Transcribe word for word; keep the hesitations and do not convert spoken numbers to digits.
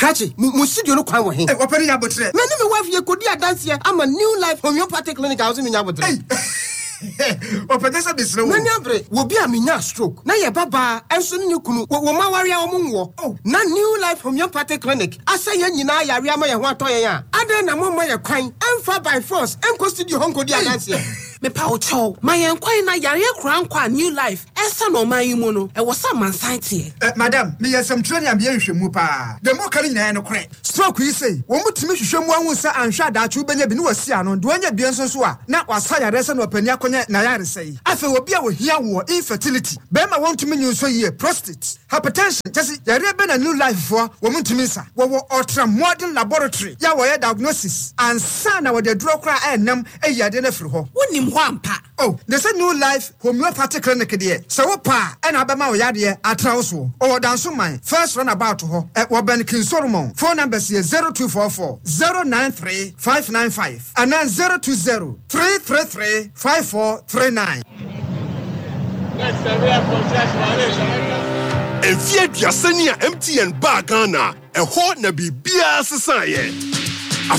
Krachi, mu studio no kwan wo he. Eh, opani yabotre. Me ne me wife ye kodi adanse here. I'm a New Life Homeopathic Clinic house in Yabotre. Opedesa bisro. Na nyabre, wo bi a menya stroke. Na ye baba enso ne kunu. Wo ma ware a wo nwo. Oh, na New Life Homeopathic Clinic. Asa ye nyina yare ama ye ho atoye ya. Ade na mo ma ye kwan. Emfa by force. Enko studio hon kodi adanse here. Me pa o chow. My enquire na yare kran kwa New Life. Esa no man yimu no. E wo sa man site. Eh, madam, me yesam training am ye hwehwemu pa. The mo kari nyina no kore. Stroke yi say, wo mutimi hwehwemu anhu sa anhwa da chu benya bi ne wasi ano. Do anya bi enso so a na wasa yare se no pani akonya na yare sei. Afa obi a wo hia wo infertility. Be ma won tumi nyu so ye prostate. Hypertension, just yare be na New Life for wo mutimi sa. Wo wo ultra modern laboratory. Ya wo ye diagnosis. Ansa na wo de draw kra enam e yade na firi ho. Wonim ho ampa. Oh, they say New Life Homeopathic Clinic there. So what pa and abema oyade atraoso. Oh, danso man. First run about ho. E wo ben kin Solomon. Phone number is zero two four four zero nine three five nine five and then zero two zero three three three five four three nine. Enfie duasani a M T N ba Ghana. E ho na bibia sesan ye.